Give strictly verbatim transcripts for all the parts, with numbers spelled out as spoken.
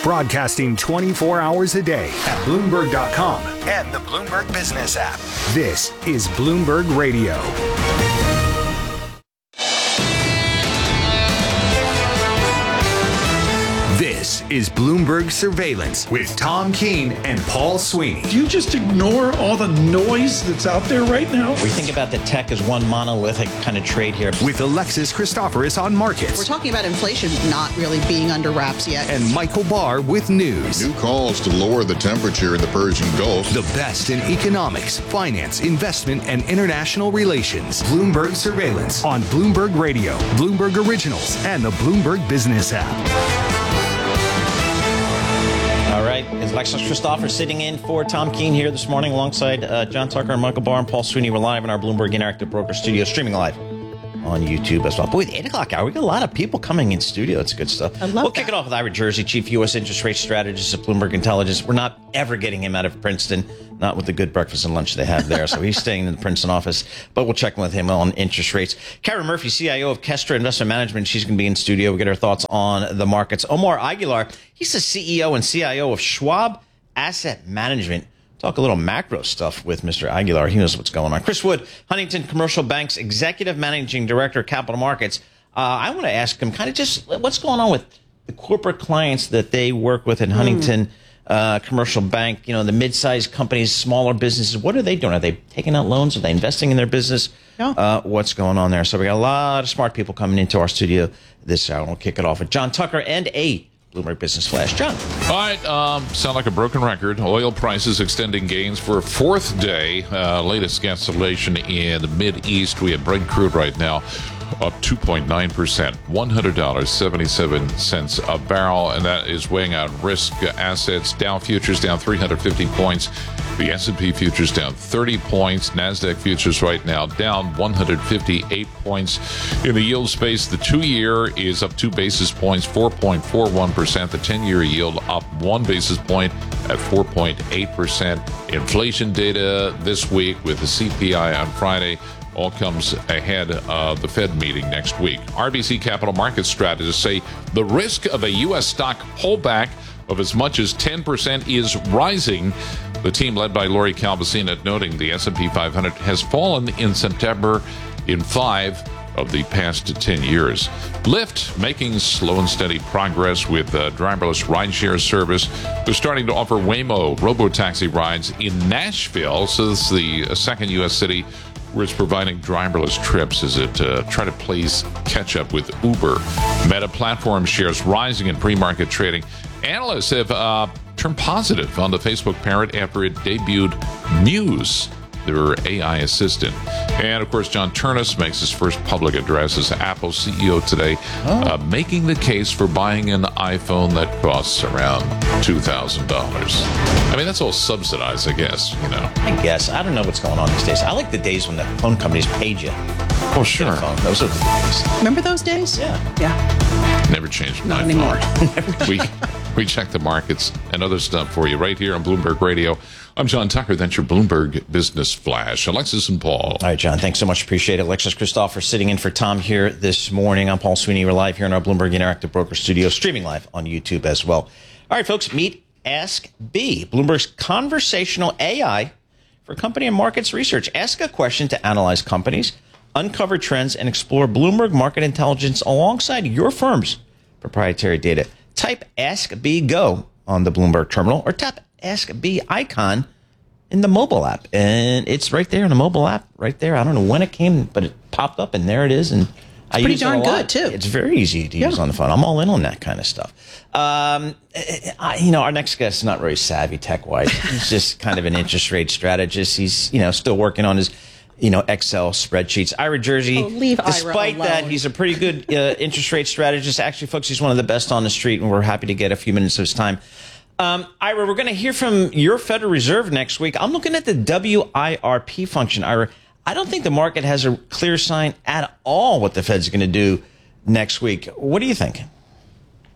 Broadcasting twenty-four hours a day at Bloomberg dot com and the Bloomberg Business app. This is Bloomberg Radio. This is Bloomberg Surveillance with Tom Keene and Paul Sweeney. Do you just ignore all the noise that's out there right now? We think about the tech as one monolithic kind of trade here. With Alexis Christoforous on markets. We're talking about inflation not really being under wraps yet. And Michael Barr with news. New calls to lower the temperature in the Persian Gulf. The best in economics, finance, investment, and international relations. Bloomberg Surveillance on Bloomberg Radio, Bloomberg Originals, and the Bloomberg Business app. All right, it's Alexis Christoforous sitting in for Tom Keene here this morning alongside uh, John Tucker and Michael Barr and Paul Sweeney. We're live in our Bloomberg Interactive Broker studio, streaming live on YouTube as well. Boy, the eight o'clock hour, we got a lot of people coming in studio. It's good stuff. I love We'll that. kick it off with Ira Jersey, Chief U S Interest Rate Strategist at Bloomberg Intelligence. We're not ever getting him out of Princeton, not with the good breakfast and lunch they have there. So he's staying in the Princeton office, but we'll check in with him on interest rates. Karen Murphy, C I O of Kestra Investment Management. She's going to be in studio. We'll get her thoughts on the markets. Omar Aguilar, he's the C E O and C I O of Schwab Asset Management. Talk a little macro stuff with Mister Aguilar. He knows what's going on. Chris Wood, Huntington Commercial Bank's Executive Managing Director of Capital Markets. Uh, I want to ask him kind of just what's going on with the corporate clients that they work with in Huntington mm. uh, Commercial Bank, you know, the mid-sized companies, smaller businesses. What are they doing? Are they taking out loans? Are they investing in their business? No. Uh, what's going on there? So we got a lot of smart people coming into our studio this hour. We'll kick it off with John Tucker and a Bloomberg Business Flash. John. All right. Um, sound like a broken record. Oil prices extending gains for a fourth day. Uh, latest cancellation in the Mid-East. We have Brent crude right now up two point nine percent, one hundred dollars and seventy-seven cents a barrel, and that is weighing out risk assets. Dow futures down three hundred fifty points. The S and P futures down thirty points. NASDAQ futures right now down one hundred fifty-eight points. In the yield space, the two-year is up two basis points, four point four one percent. The ten-year yield up one basis point at four point eight percent. Inflation data this week with the C P I on Friday all comes ahead of the Fed meeting next week. R B C Capital Markets strategists say the risk of a U S stock pullback of as much as ten percent is rising. The team led by Lori Calvasina noting the S and P five hundred has fallen in September in five of the past ten years. Lyft making slow and steady progress with uh, driverless rideshare service. They're starting to offer Waymo robo-taxi rides in Nashville. So this is the uh, second U S city where it's providing driverless trips as it uh, try to plays catch up with Uber. Meta platform shares rising in pre-market trading. Analysts have uh, turned positive on the Facebook parent after it debuted Muse, their A I assistant. And, of course, John Ternus makes his first public address as Apple C E O today, oh. uh, making the case for buying an iPhone that costs around two thousand dollars. I mean, that's all subsidized, I guess, you know. I guess. I don't know what's going on these days. I like the days when the phone companies paid you. Oh, sure. Those are the days. Remember those days? Yeah. Yeah. Never changed Not my anymore. phone. we, we check the markets and other stuff for you right here on Bloomberg Radio. I'm John Tucker. That's your Bloomberg Business Flash. Alexis and Paul. All right, John. Thanks so much. Appreciate it. Alexis Christoforous sitting in for Tom here this morning. I'm Paul Sweeney. We're live here in our Bloomberg Interactive Broker studio, streaming live on YouTube as well. All right, folks. Meet Ask B, Bloomberg's conversational A I for company and markets research. Ask a question to analyze companies, uncover trends, and explore Bloomberg market intelligence alongside your firm's proprietary data. Type Ask B Go on the Bloomberg terminal or tap Ask B icon in the mobile app. And it's right there in the mobile app, right there. I don't know when it came, but it popped up, and there it is. And I pretty use darn it a lot. good, too. It's very easy to Yeah. use on the phone. I'm all in on that kind of stuff. Um, I, you know, our next guest is not very savvy tech-wise. He's just kind of an interest rate strategist. He's, you know, still working on his, you know, Excel spreadsheets. Ira Jersey, oh, leave despite Ira that, alone. he's a pretty good uh, interest rate strategist. Actually, folks, he's one of the best on the street, and we're happy to get a few minutes of his time. Um, Ira, we're going to hear from your Federal Reserve next week. I'm looking at the W I R P function. Ira, I don't think the market has a clear sign at all what the Fed's going to do next week. What do you think?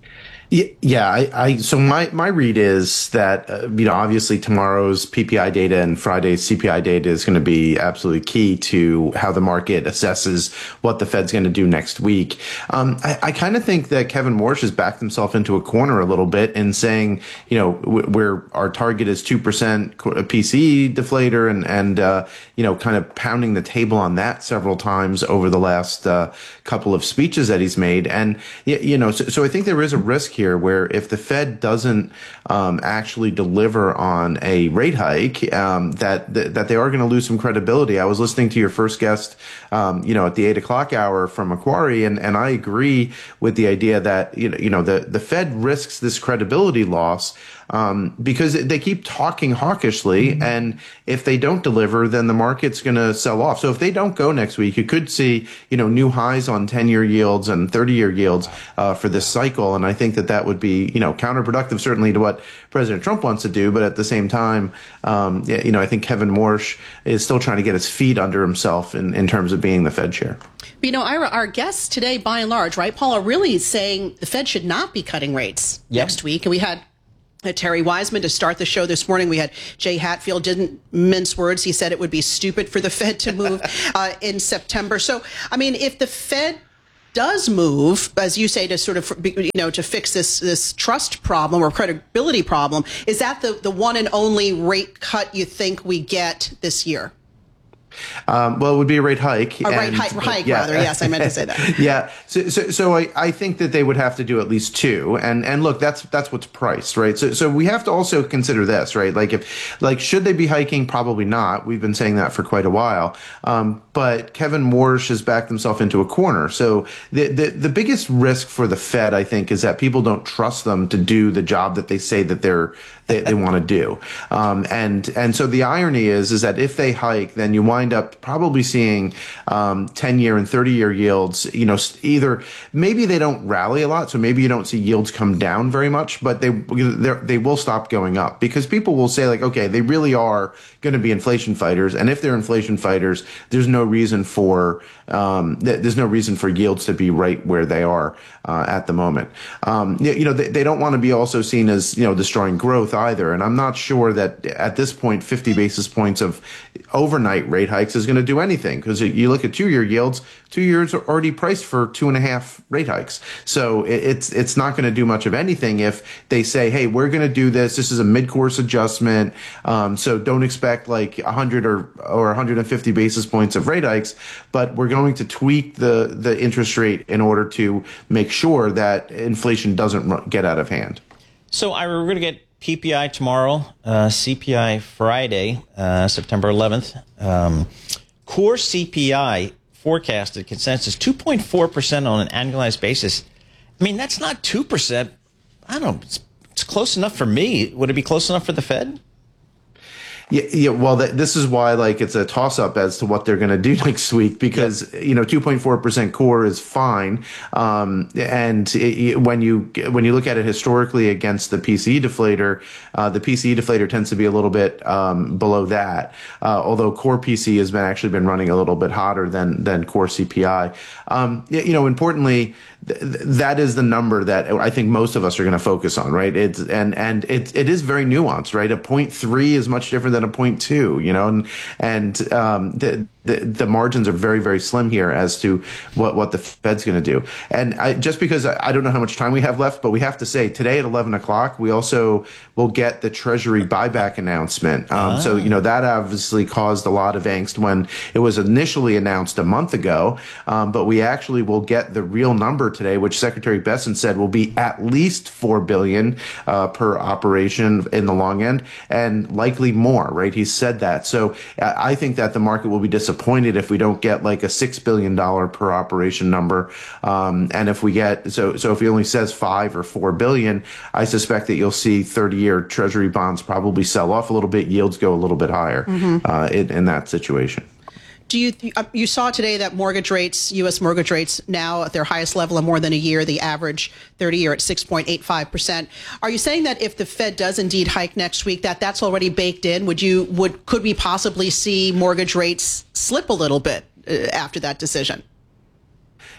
Yeah, I, I so my, my read is that, uh, you know, obviously tomorrow's P P I data and Friday's C P I data is going to be absolutely key to how the market assesses what the Fed's going to do next week. Um, I, I kind of think that Kevin Warsh has backed himself into a corner a little bit in saying, you know, where our target is two percent P C E deflator and, and, uh, you know, kind of pounding the table on that several times over the last uh, couple of speeches that he's made. And, you know, so, so I think there is a risk here where if the Fed doesn't um, actually deliver on a rate hike, um, that, that that they are going to lose some credibility. I was listening to your first guest, um, you know, at the eight o'clock hour from Macquarie, and, and I agree with the idea that you know you know the the Fed risks this credibility loss. Um, because they keep talking hawkishly, mm-hmm. and if they don't deliver, then the market's going to sell off. So if they don't go next week, you could see, you know, new highs on ten-year yields and thirty-year yields uh, for this cycle. And I think that that would be, you know, counterproductive certainly to what President Trump wants to do. But at the same time, um, you know, I think Kevin Warsh is still trying to get his feet under himself in, in terms of being the Fed chair. But, you know, Ira, our guests today, by and large, right, Paul, are really saying the Fed should not be cutting rates yep. next week. And we had Terry Wiseman to start the show this morning. We had Jay Hatfield, didn't mince words. He said it would be stupid for the Fed to move uh, in September. So, I mean, if the Fed does move, as you say, to sort of, you know, to fix this this trust problem or credibility problem, is that the, the one and only rate cut you think we get this year? Um, well, it would be a rate hike. A rate hike, hike yeah. rather. Yes, I meant to say that. yeah. So, so, so I, I think that they would have to do at least two. And, and look, that's, that's what's priced, right? So, so we have to also consider this, right? Like if, like, should they be hiking? Probably not. We've been saying that for quite a while. Um, but Kevin Warsh has backed himself into a corner. So the, the, the biggest risk for the Fed, I think, is that people don't trust them to do the job that they say that they're, they, they want to do. Um, and, and so the irony is, is that if they hike, then you wind up probably seeing um, ten-year and thirty-year yields, you know, either maybe they don't rally a lot, so maybe you don't see yields come down very much, but they they will stop going up because people will say like, okay, they really are going to be inflation fighters, and if they're inflation fighters, there's no reason for um, th- there's no reason for yields to be right where they are uh, at the moment. Um, you, you know, they, they don't want to be also seen as you know destroying growth either, and I'm not sure that at this point fifty basis points of overnight rate hikes is going to do anything because you look at two-year yields, two years are already priced for two and a half rate hikes. So it, it's it's not going to do much of anything if they say, hey, we're going to do this. This is a mid-course adjustment. Um, so don't expect like one hundred or or one hundred fifty basis points of rate hikes, but we're going to tweak the, the interest rate in order to make sure that inflation doesn't get out of hand. So Ira, we're going to get P P I tomorrow, uh, C P I Friday, uh, September eleventh. Um, core C P I forecasted consensus two point four percent on an annualized basis. I mean, that's not two percent. I don't know. It's, it's close enough for me. Would it be close enough for the Fed? Yeah, yeah. Well, th- this is why, like, it's a toss-up as to what they're going to do next week because yep. you know, two point four percent core is fine, um, and it, it, when you when you look at it historically against the P C E deflator, uh, the P C E deflator tends to be a little bit um, below that. Uh, although core P C E has been actually been running a little bit hotter than than core C P I. Um, you know, importantly, th- that is the number that I think most of us are going to focus on, right? It's and and it it is very nuanced, right? A zero point three is much different than a zero point two, you know, and and um, the, the the margins are very very slim here as to what what the Fed's going to do. And I, just because I, I don't know how much time we have left, but we have to say today at eleven o'clock we also will get the Treasury buyback announcement. Um, ah. So you know that obviously caused a lot of angst when it was initially announced a month ago, um, but we actually will get the real number today, which Secretary Bessent said will be at least four billion dollars uh, per operation in the long end, and likely more. Right? He said that. So I think that the market will be disappointed if we don't get like a six billion dollars per operation number. Um, and if we get, so, so if he only says five or four billion, I suspect that you'll see thirty year Treasury bonds probably sell off a little bit. Yields go a little bit higher mm-hmm. uh, in, in that situation. Do you you saw today that mortgage rates, U S mortgage rates now at their highest level in more than a year, the average thirty year at six point eight five percent. Are you saying that if the Fed does indeed hike next week, that that's already baked in? Would you would could we possibly see mortgage rates slip a little bit uh, after that decision?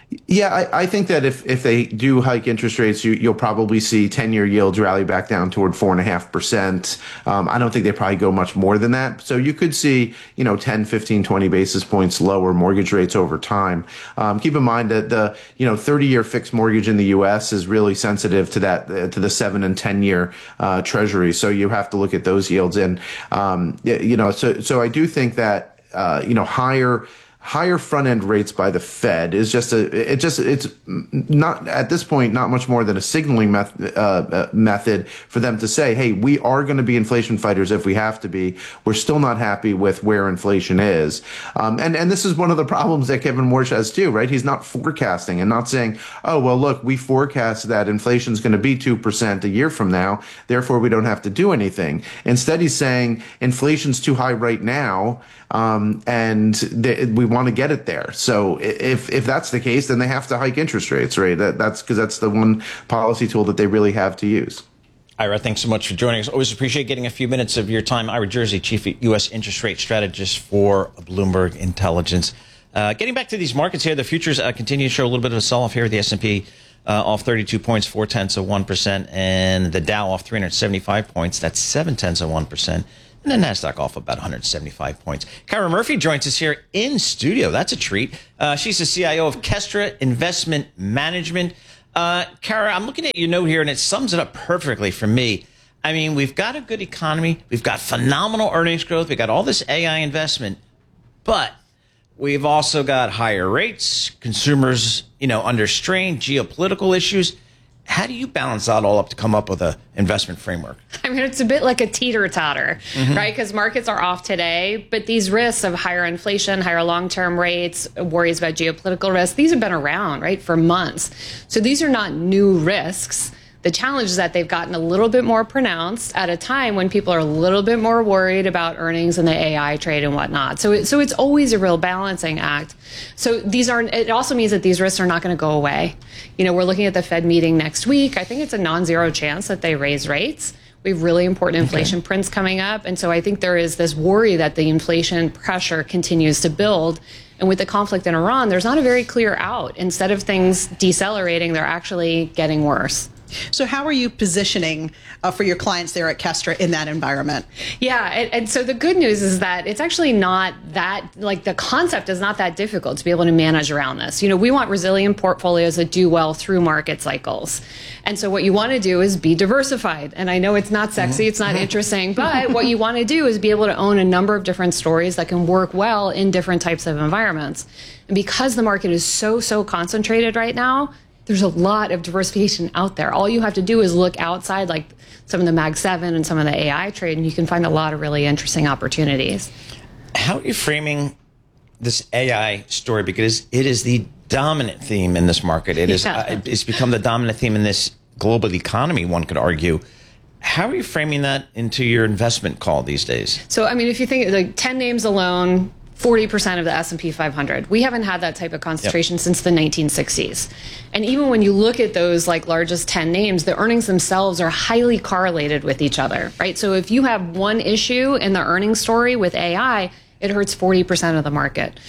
Yeah, I, I think that if, if they do hike interest rates, you, you'll probably see ten-year yields rally back down toward four point five percent. Um, I don't think they probably go much more than that. So you could see, you know, ten, fifteen, twenty basis points lower mortgage rates over time. Um, keep in mind that the, you know, thirty-year fixed mortgage in the U S is really sensitive to that, uh, to the seven and ten-year uh, treasury. So you have to look at those yields. And, um, you know, so, so I do think that, uh, you know, higher higher front end rates by the Fed is just a, it just, it's not at this point, not much more than a signaling method, uh, method for them to say, hey, we are going to be inflation fighters if we have to be. We're still not happy with where inflation is. Um, and, and this is one of the problems that Kevin Warsh has too, right? He's not forecasting and not saying, oh, well, look, we forecast that inflation is going to be two percent a year from now. Therefore, we don't have to do anything. Instead, he's saying inflation's too high right now. Um, and they, we want to get it there. So if if that's the case, then they have to hike interest rates, right? That, that's because that's the one policy tool that they really have to use. Ira, thanks so much for joining us. Always appreciate getting a few minutes of your time. Ira Jersey, Chief U S Interest Rate Strategist for Bloomberg Intelligence. Uh, getting back to these markets here, the futures uh, continue to show a little bit of a sell-off here. The S and P uh, off thirty-two points, four tenths of one percent, and the Dow off three hundred seventy-five points. That's seven tenths of one percent. And the NASDAQ off about one hundred seventy-five points. Kara Murphy joins us here in studio. That's a treat. Uh, she's the C I O of Kestra Investment Management. Uh, Kara, I'm looking at your note here, and it sums it up perfectly for me. I mean, we've got a good economy. We've got phenomenal earnings growth. We've got all this A I investment. But we've also got higher rates, consumers, you know, under strain, geopolitical issues. How do you balance that all up to come up with an investment framework? I mean, it's a bit like a teeter-totter, mm-hmm. right? Because markets are off today, but these risks of higher inflation, higher long-term rates, worries about geopolitical risks, these have been around, right, for months. So these are not new risks. The challenge is that they've gotten a little bit more pronounced at a time when people are a little bit more worried about earnings and the A I trade and whatnot. So, it, so it's always a real balancing act. So these are. It also means that these risks are not going to go away. You know, we're looking at the Fed meeting next week. I think it's a non-zero chance that they raise rates. We have really important inflation okay. prints coming up, and so I think there is this worry that the inflation pressure continues to build. And with the conflict in Iran, there's not a very clear out. Instead of things decelerating, they're actually getting worse. So how are you positioning uh, for your clients there at Kestra in that environment? Yeah, and, and so the good news is that it's actually not that, like the concept is not that difficult to be able to manage around this. You know, we want resilient portfolios that do well through market cycles. And so what you want to do is be diversified. And I know it's not sexy, it's not interesting, but what you want to do is be able to own a number of different stories that can work well in different types of environments. And because the market is so, so concentrated right now, there's a lot of diversification out there. All you have to do is look outside, like some of the Mag seven and some of the A I trade, and you can find a lot of really interesting opportunities. How are you framing this A I story? Because it is the dominant theme in this market. It is, yeah. uh, it's become the dominant theme in this global economy, one could argue. How are you framing that into your investment call these days? So, I mean, if you think like ten names alone, forty percent of the S and P five hundred. We haven't had that type of concentration yep. since the nineteen sixties. And even when you look at those like largest ten names, the earnings themselves are highly correlated with each other, right? So if you have one issue in the earnings story with A I, it hurts forty percent of the market.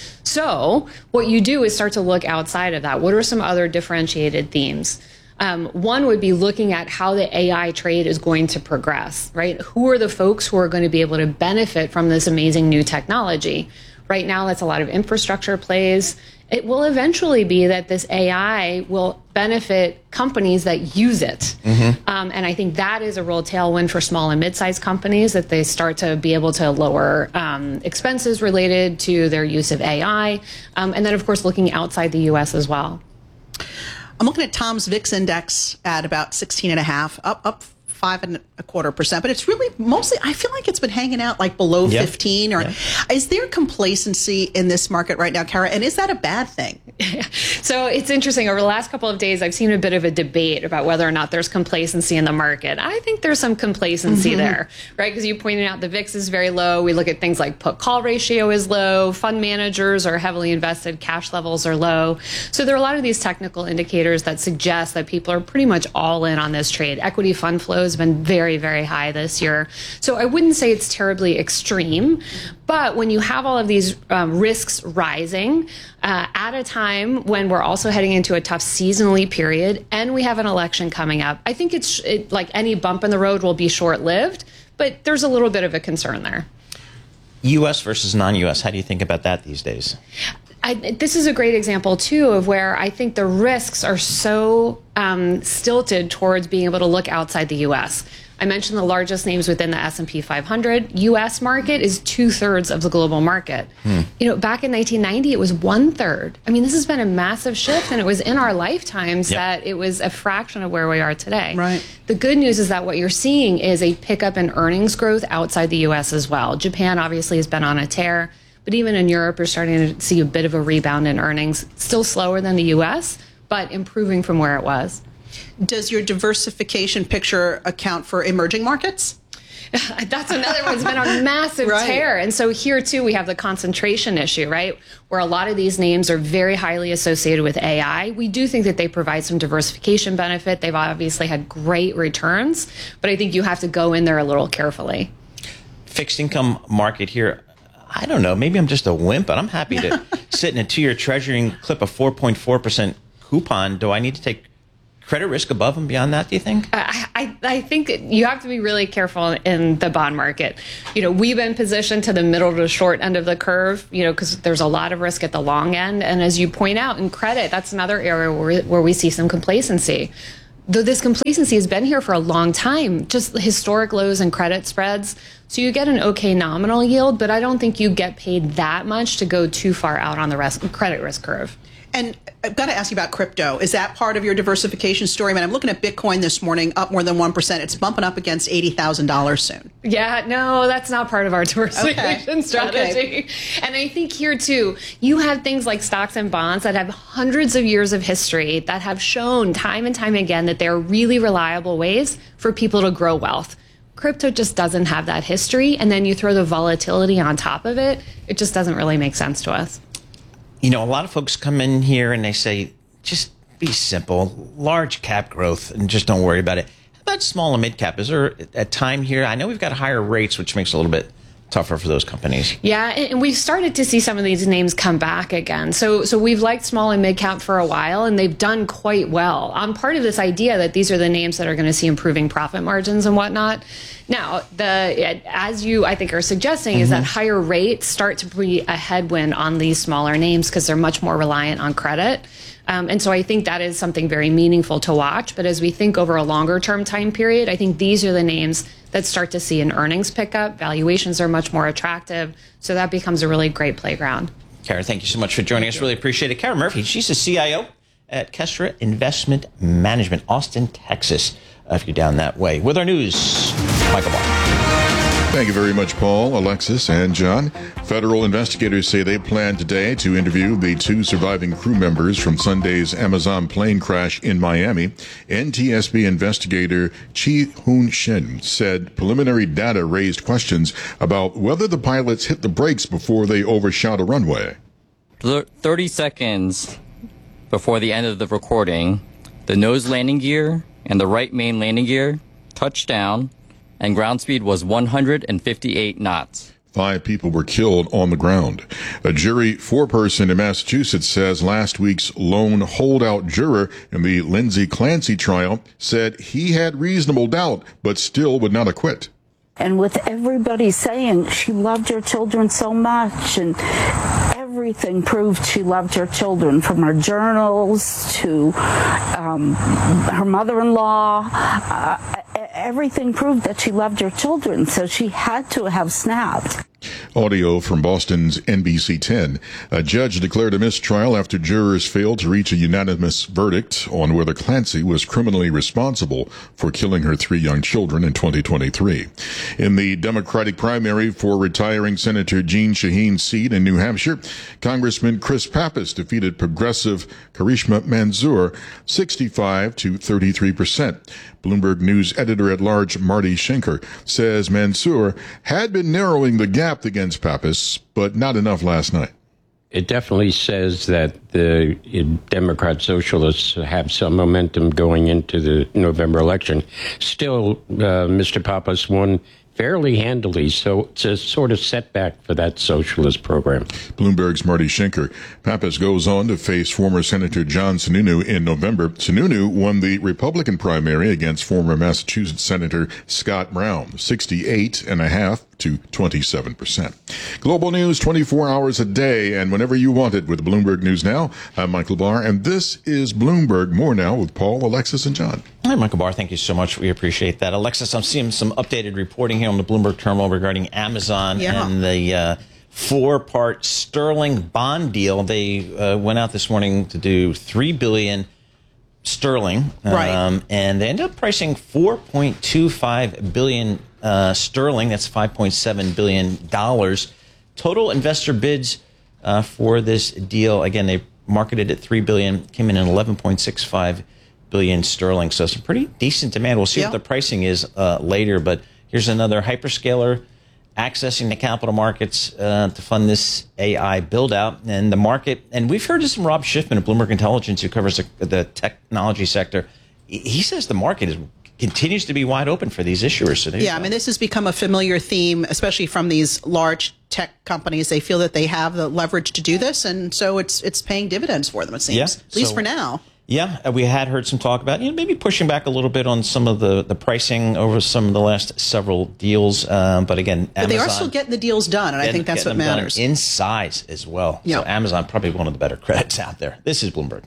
So what you do is start to look outside of that. What are some other differentiated themes? Um, one would be looking at how the A I trade is going to progress, right? Who are the folks who are going to be able to benefit from this amazing new technology? Right now, that's a lot of infrastructure plays. It will eventually be that this A I will benefit companies that use it. Mm-hmm. Um, and I think that is a real tailwind for small and mid-sized companies, that they start to be able to lower um, expenses related to their use of A I. Um, and then, of course, looking outside the U S as well. I'm looking at Tom's V I X index at about sixteen and a half, up, up five and a quarter percent, but it's really mostly, I feel like it's been hanging out like below yep. fifteen. Or yep. is there complacency in this market right now, Kara? And is that a bad thing? So it's interesting. Over the last couple of days, I've seen a bit of a debate about whether or not there's complacency in the market. I think there's some complacency mm-hmm. there, right? Because you pointed out the V I X is very low. We look at things like put-call ratio is low. Fund managers are heavily invested. Cash levels are low. So there are a lot of these technical indicators that suggest that people are pretty much all in on this trade. Equity fund flows has been very, very high this year. So I wouldn't say it's terribly extreme, but when you have all of these um, risks rising uh, at a time when we're also heading into a tough seasonally period and we have an election coming up, I think it's it, like any bump in the road will be short-lived, but there's a little bit of a concern there. U S versus non-U S, how do you think about that these days? I, this is a great example, too, of where I think the risks are so um, stilted towards being able to look outside the U S. I mentioned the largest names within the S and P five hundred. U S market is two-thirds of the global market. Hmm. You know, back in nineteen ninety, it was one-third. I mean, this has been a massive shift, and it was in our lifetimes yep. that it was a fraction of where we are today. Right. The good news is that what you're seeing is a pickup in earnings growth outside the U S as well. Japan obviously has been on a tear. But even in Europe, you're starting to see a bit of a rebound in earnings. Still slower than the U S, but improving from where it was. Does your diversification picture account for emerging markets? That's another one that's been on massive right. tear. And so here, too, we have the concentration issue, right, where a lot of these names are very highly associated with A I. We do think that they provide some diversification benefit. They've obviously had great returns, but I think you have to go in there a little carefully. Fixed income market here. I don't know. Maybe I'm just a wimp, but I'm happy to sit in a two-year treasury and clip a four point four percent coupon. Do I need to take credit risk above and beyond that, do you think? Uh, I, I think you have to be really careful in the bond market. You know, we've been positioned to the middle to the short end of the curve, you know, because there's a lot of risk at the long end. And as you point out, in credit, that's another area where, where we see some complacency. Though this complacency has been here for a long time, just historic lows in credit spreads. So you get an okay nominal yield, but I don't think you get paid that much to go too far out on the risk, credit risk curve. And I've got to ask you about crypto. Is that part of your diversification story? I mean, I'm looking at Bitcoin this morning, up more than one percent. It's bumping up against eighty thousand dollars soon. Yeah, no, that's not part of our diversification okay. strategy. Okay. And I think here, too, you have things like stocks and bonds that have hundreds of years of history that have shown time and time again that they're really reliable ways for people to grow wealth. Crypto just doesn't have that history. And then you throw the volatility on top of it. It just doesn't really make sense to us. You know, a lot of folks come in here and they say, just be simple, large cap growth, and just don't worry about it. How about small and mid cap? Is there a time here? I know we've got higher rates, which makes it a little bit tougher for those companies. Yeah, and we've started to see some of these names come back again. So so we've liked small and mid cap for a while, and they've done quite well. I'm part of this idea that these are the names that are going to see improving profit margins and whatnot. Now, the as you, I think, are suggesting, mm-hmm. is that higher rates start to be a headwind on these smaller names because they're much more reliant on credit. Um, and so I think that is something very meaningful to watch. But as we think over a longer term time period, I think these are the names that start to see an earnings pickup. Valuations are much more attractive. So that becomes a really great playground. Kara, thank you so much for joining us. Really appreciate it. Kara Murphy, she's the C I O at Kestra Investment Management, Austin, Texas, if you're down that way. With our news, Michael Barr. Thank you very much, Paul, Alexis, and John. Federal investigators say they plan today to interview the two surviving crew members from Sunday's Amazon plane crash in Miami. N T S B investigator Chi Hoon Shin said preliminary data raised questions about whether the pilots hit the brakes before they overshot a runway. thirty seconds before the end of the recording, the nose landing gear and the right main landing gear touched down, and ground speed was one hundred fifty-eight knots. Five people were killed on the ground. A jury foreperson in Massachusetts says last week's lone holdout juror in the Lindsay Clancy trial said he had reasonable doubt, but still would not acquit. And with everybody saying she loved her children so much, and everything proved she loved her children, from her journals to um, her mother-in-law. Uh, everything proved that she loved her children, so she had to have snapped. Audio from Boston's N B C ten. A judge declared a mistrial after jurors failed to reach a unanimous verdict on whether Clancy was criminally responsible for killing her three young children in twenty twenty-three. In the Democratic primary for retiring Senator Jeanne Shaheen's seat in New Hampshire, Congressman Chris Pappas defeated progressive Karishma Mansour sixty-five to thirty-three percent. Bloomberg News editor-at-large Marty Schenker says Mansour had been narrowing the gap against Pappas, but not enough last night. it definitely says that the Democrat socialists have some momentum going into the November election. Still, uh, Mister Pappas won fairly handily, so it's a sort of setback for that socialist program. Bloomberg's Marty Schenker. Pappas goes on to face former Senator John Sununu in November. Sununu won the Republican primary against former Massachusetts Senator Scott Brown, sixty-eight and a half to twenty-seven percent. Global news twenty-four hours a day and whenever you want it with Bloomberg News Now. I'm Michael Barr, and this is Bloomberg More Now with Paul, Alexis, and John. Hi, Michael Barr. Thank you so much. We appreciate that. Alexis, I'm seeing some updated reporting here on the Bloomberg terminal regarding Amazon yeah. and the uh, four-part sterling bond deal. They uh, went out this morning to do three billion dollars sterling, right. um, and they ended up pricing four point two five billion dollars uh, sterling. That's five point seven billion dollars. Total investor bids uh, for this deal, again, they marketed at three billion dollars, came in at eleven point six five billion dollars sterling. So some pretty decent demand. We'll see yeah. what the pricing is uh, later, but here's another hyperscaler accessing the capital markets uh, to fund this A I build-out. And the market, and we've heard this from Rob Schiffman of Bloomberg Intelligence, who covers the, the technology sector. He says the market is continues to be wide open for these issuers. So yeah, I mean, this has become a familiar theme, especially from these large tech companies. They feel that they have the leverage to do this, and so it's it's paying dividends for them, it seems, yeah, at least so, for now. Yeah, we had heard some talk about, you know, maybe pushing back a little bit on some of the, the pricing over some of the last several deals. Um, but again, Amazon, but they are still getting the deals done, and getting, I think that's what matters. In size as well. Yep. So Amazon, probably one of the better credits out there. This is Bloomberg.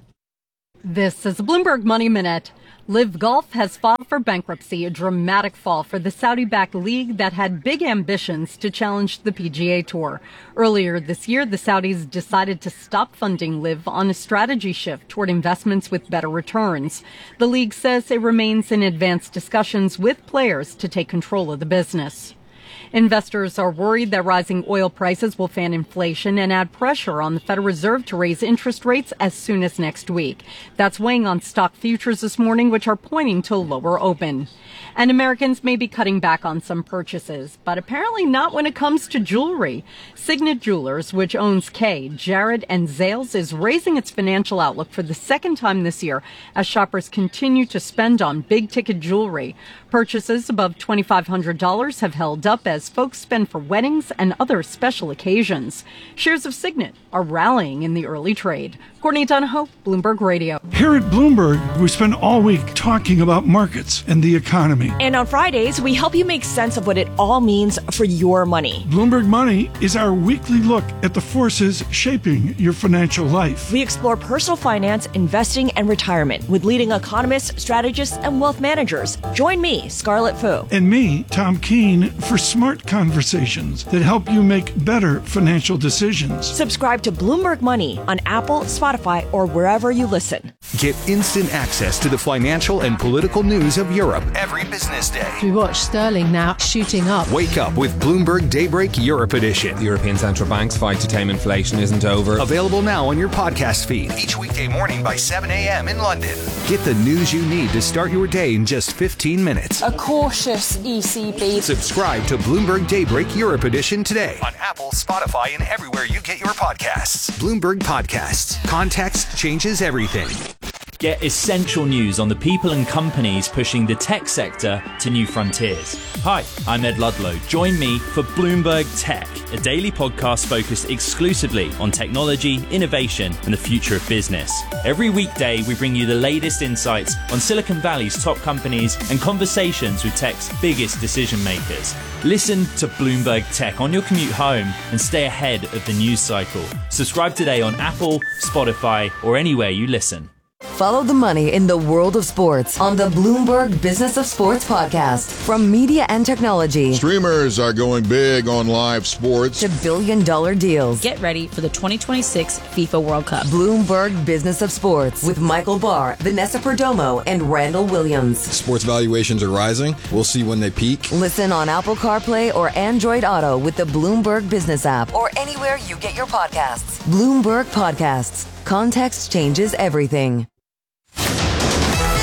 This is a Bloomberg Money Minute. Live Golf has filed for bankruptcy, a dramatic fall for the Saudi-backed league that had big ambitions to challenge the P G A Tour. Earlier this year, the Saudis decided to stop funding Live on a strategy shift toward investments with better returns. The league says it remains in advanced discussions with players to take control of the business. Investors are worried that rising oil prices will fan inflation and add pressure on the Federal Reserve to raise interest rates as soon as next week. That's weighing on stock futures this morning, which are pointing to a lower open. And Americans may be cutting back on some purchases, but apparently not when it comes to jewelry. Signet Jewelers, which owns Kay, Jared, and Zales, is raising its financial outlook for the second time this year as shoppers continue to spend on big-ticket jewelry. Purchases above twenty-five hundred dollars have held up as folks spend for weddings and other special occasions. Shares of Signet are rallying in the early trade. Courtney Donahoe, Bloomberg Radio. Here at Bloomberg, we spend all week talking about markets and the economy. And on Fridays, we help you make sense of what it all means for your money. Bloomberg Money is our weekly look at the forces shaping your financial life. We explore personal finance, investing, and retirement with leading economists, strategists, and wealth managers. Join me, Scarlett Fu. And me, Tom Keene, for smart conversations that help you make better financial decisions. Subscribe to Bloomberg Money on Apple, Spotify, or wherever you listen. Get instant access to the financial and political news of Europe every business day. We watch sterling now shooting up. Wake up with Bloomberg Daybreak Europe Edition. The European Central Bank's fight to tame inflation isn't over. Available now on your podcast feed each weekday morning by seven a.m. in London. Get the news you need to start your day in just fifteen minutes. A cautious E C B. Subscribe to Bloomberg Daybreak Europe Edition today on Apple, Spotify, and everywhere you get your podcasts. Bloomberg Podcasts. Context changes everything. Get essential news on the people and companies pushing the tech sector to new frontiers. Hi, I'm Ed Ludlow. Join me for Bloomberg Tech, a daily podcast focused exclusively on technology, innovation, and the future of business. Every weekday, we bring you the latest insights on Silicon Valley's top companies and conversations with tech's biggest decision makers. Listen to Bloomberg Tech on your commute home and stay ahead of the news cycle. Subscribe today on Apple, Spotify, or anywhere you listen. Follow the money in the world of sports on the Bloomberg Business of Sports podcast from media and technology. Streamers are going big on live sports. To billion dollar deals. Get ready for the twenty twenty-six FIFA World Cup. Bloomberg Business of Sports with Michael Barr, Vanessa Perdomo, and Randall Williams. Sports valuations are rising. We'll see when they peak. Listen on Apple CarPlay or Android Auto with the Bloomberg Business app or anywhere you get your podcasts. Bloomberg Podcasts. Context changes everything.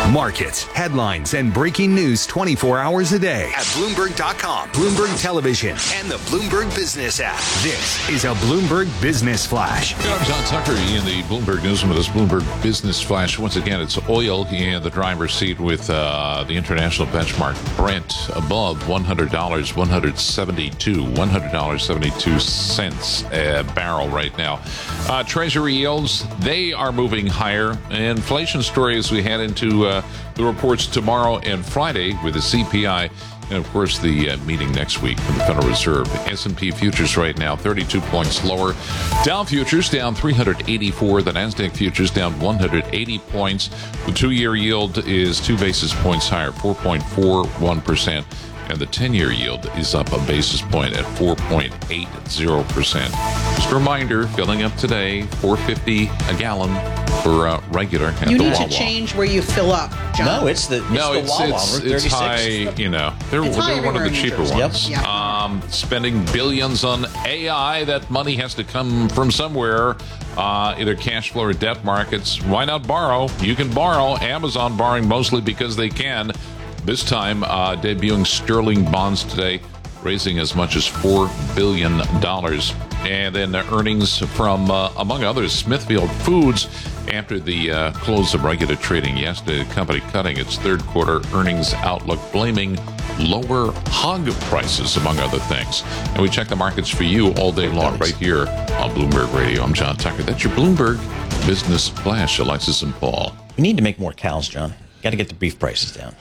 Markets, headlines, and breaking news twenty-four hours a day at Bloomberg dot com, Bloomberg Television, and the Bloomberg Business app. This is a Bloomberg Business Flash. I'm John Tucker in the Bloomberg Newsroom with this Bloomberg Business Flash. Once again, it's oil in the driver's seat with uh, the international benchmark Brent above one hundred dollars, one hundred seventy-two, one hundred dollars and seventy-two cents a barrel right now. Uh, Treasury yields, they are moving higher. Inflation story as we head into uh, the reports tomorrow and Friday with the C P I. And, of course, the uh, meeting next week from the Federal Reserve. S and P futures right now, thirty-two points lower. Dow futures down three hundred eighty-four. The NASDAQ futures down one hundred eighty points. The two-year yield is two basis points higher, four point four one percent. And the ten-year yield is up a basis point at four point eight zero percent. Just a reminder, filling up today, four fifty a gallon for uh, regular at You the need Wawa. to change where you fill up, John. No, it's the, it's No, the it's Wawa. it's, Route it's high, thirty-six. you know. They're, It's high they're one of the everywhere in New cheaper Jersey. ones. Yep. Yeah. Um, spending billions on A I. That money has to come from somewhere, uh, either cash flow or debt markets. Why not borrow? You can borrow. Amazon borrowing mostly because they can. This time, uh, debuting sterling bonds today, raising as much as four billion dollars. And then the earnings from, uh, among others, Smithfield Foods. After the uh, close of regular trading yesterday, the company cutting its third quarter earnings outlook, blaming lower hog prices, among other things. And we check the markets for you all day long right here on Bloomberg Radio. I'm John Tucker. That's your Bloomberg Business Flash, Alexis and Paul. We need to make more cows, John. Got to get the beef prices down.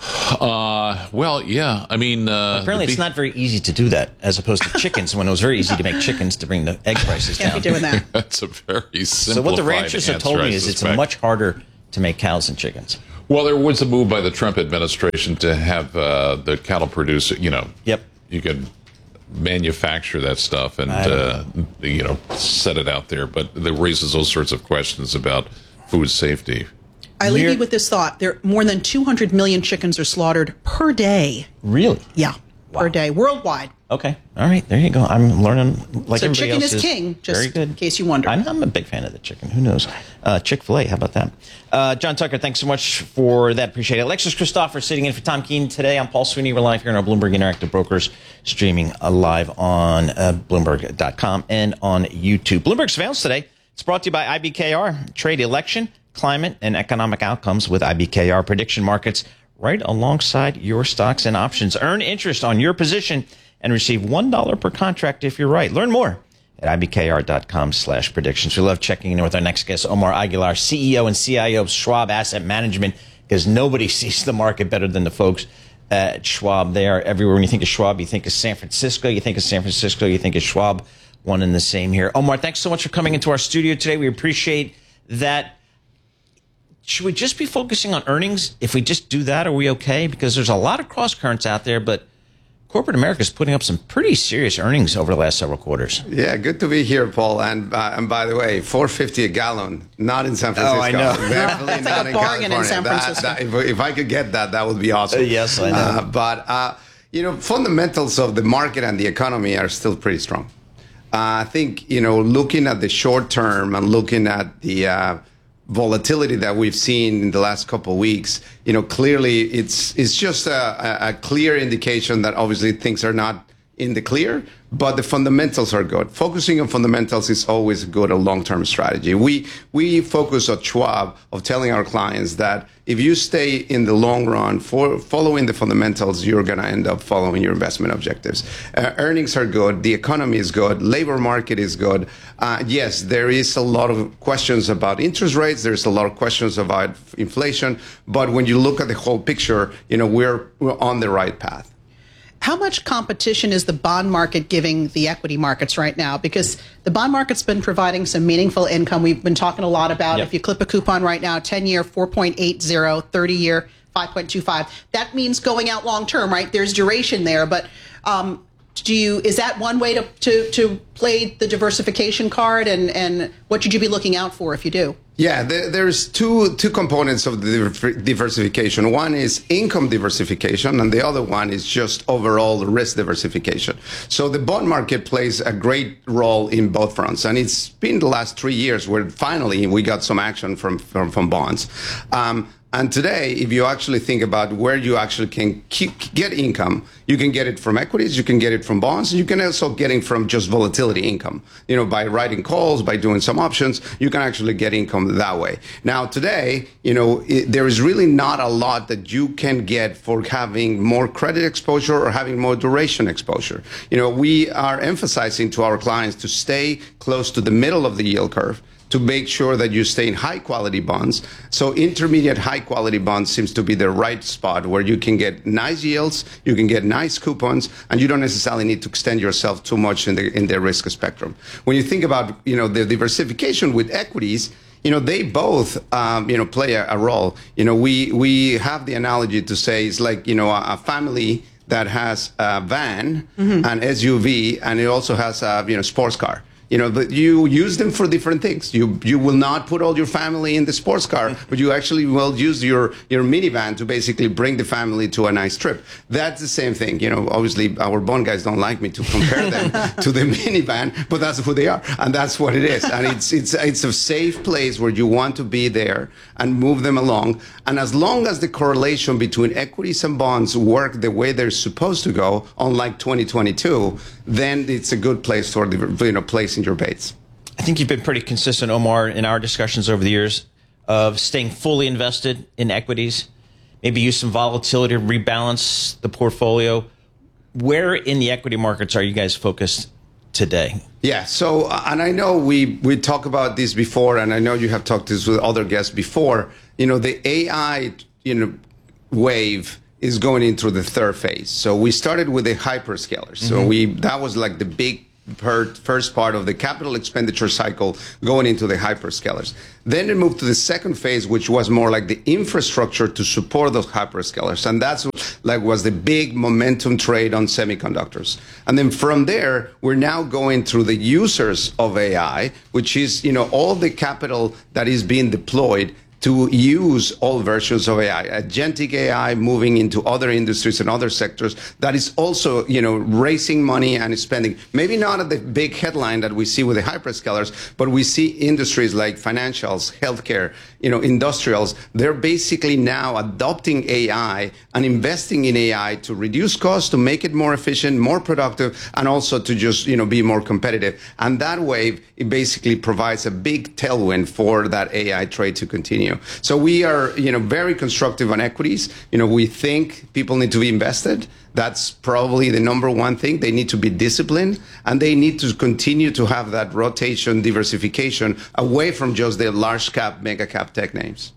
Uh, well, yeah. I mean, uh, apparently beef- it's not very easy to do that, as opposed to chickens, when it was very easy to make chickens to bring the egg prices Can't down. be doing that. That's a very simplified So what the ranchers have told answer, I me is it's suspect. much harder to make cows than chickens. Well, there was a move by the Trump administration to have uh, the cattle producer, you know, yep, you could manufacture that stuff and uh, you know set it out there, but it raises all sorts of questions about food safety. I leave you with this thought. There more than two hundred million chickens are slaughtered per day. Really? Yeah, per day, worldwide. Okay. All right. There you go. I'm learning like So everybody chicken else is king, just Very good. in case you wonder. I'm, I'm a big fan of the chicken. Who knows? Uh, Chick-fil-A. How about that? Uh, John Tucker, thanks so much for that. Appreciate it. Alexis Christopher sitting in for Tom Keene today. I'm Paul Sweeney. We're live here in our Bloomberg Interactive Brokers, streaming uh, live on uh, Bloomberg dot com and on YouTube. Bloomberg Surveillance today. It's brought to you by I B K R. Trade, election, climate, and economic outcomes with I B K R prediction markets right alongside your stocks and options. Earn interest on your position and receive one dollar per contract if you're right. Learn more at I B K R dot com slash predictions. We love checking in with our next guest, Omar Aguilar, C E O and C I O of Schwab Asset Management, because nobody sees the market better than the folks at Schwab. They are everywhere. When you think of Schwab, you think of San Francisco. You think of San Francisco, you think of Schwab. One and the same here. Omar, thanks so much for coming into our studio today. We appreciate that. Should we just be focusing on earnings? If we just do that, are we okay? Because there's a lot of cross currents out there, but corporate America is putting up some pretty serious earnings over the last several quarters. Yeah, good to be here, Paul. And uh, and by the way, four fifty a gallon, not in San Francisco. Oh, I know. Definitely That's like not a in bargain in California. San That- Francisco. that- if, if I could get that, that would be awesome. Uh, yes, I know. Uh, but uh, you know, fundamentals of the market and the economy are still pretty strong. Uh, I think you know, looking at the short term and looking at the uh, volatility that we've seen in the last couple of weeks, you know, clearly it's it's just a, a clear indication that obviously things are not in the clear, but the fundamentals are good. Focusing on fundamentals is always a good a long-term strategy. We we focus at Schwab of telling our clients that if you stay in the long run for following the fundamentals, you're going to end up following your investment objectives. Uh, earnings are good. The economy is good. Labor market is good. Uh, yes, there is a lot of questions about interest rates. There's a lot of questions about inflation. But when you look at the whole picture, you know, we're, we're on the right path. How much competition is the bond market giving the equity markets right now? Because the bond market's been providing some meaningful income. We've been talking a lot about, Yep. if you clip a coupon right now, ten-year four point eight zero, thirty-year five point two five. That means going out long term, right? There's duration there. But um, do you is that one way to, to, to play the diversification card? And, and what should you be looking out for if you do? Yeah, there, there's two two components of the diver- diversification. One is income diversification, and the other one is just overall risk diversification. So the bond market plays a great role in both fronts, and it's been the last three years where finally we got some action from from, from bonds. Um, And today, if you actually think about where you actually can keep, get income, you can get it from equities, you can get it from bonds, and you can also get it from just volatility income. You know, by writing calls, by doing some options, you can actually get income that way. Now, today, you know, it, there is really not a lot that you can get for having more credit exposure or having more duration exposure. You know, we are emphasizing to our clients to stay close to the middle of the yield curve, to make sure that you stay in high quality bonds. So intermediate high quality bonds seems to be the right spot where you can get nice yields, you can get nice coupons, and you don't necessarily need to extend yourself too much in the in the risk spectrum. When you think about, you know, the diversification with equities, you know, they both, um, you know, play a, a role. You know, we we have the analogy to say it's like, you know, a, a family that has a van, mm-hmm. an S U V, and it also has a, you know, sports car. You know, but you use them for different things. You you will not put all your family in the sports car, but you actually will use your, your minivan to basically bring the family to a nice trip. That's the same thing. You know, obviously our bond guys don't like me to compare them to the minivan, but that's who they are, and that's what it is. And it's it's it's a safe place where you want to be there and move them along. And as long as the correlation between equities and bonds work the way they're supposed to go, unlike twenty twenty-two, then it's a good place for the, you know, place in your baits. I think you've been pretty consistent, Omar, in our discussions over the years of staying fully invested in equities, maybe use some volatility to rebalance the portfolio. Where in the equity markets are you guys focused today? Yeah, so, and I know we, we talked about this before, and I know you have talked this with other guests before. You know, the A I, you know, wave is going into the third phase. So we started with the hyperscalers. So mm-hmm. we that was like the big first part of the capital expenditure cycle going into the hyperscalers. Then it moved to the second phase, which was more like the infrastructure to support those hyperscalers. And that's like was the big momentum trade on semiconductors. And then from there, we're now going through the users of A I, which is, you know, all the capital that is being deployed to use all versions of A I, agentic A I moving into other industries and other sectors that is also, you know, raising money and spending. Maybe not at the big headline that we see with the hyperscalers, but we see industries like financials, healthcare, you know, industrials. They're basically now adopting A I and investing in A I to reduce costs, to make it more efficient, more productive, and also to just, you know, be more competitive. And that wave, it basically provides a big tailwind for that A I trade to continue. So we are, you know, very constructive on equities. You know, we think people need to be invested. That's probably the number one thing. They need to be disciplined, and they need to continue to have that rotation, diversification away from just the large cap, mega cap tech names.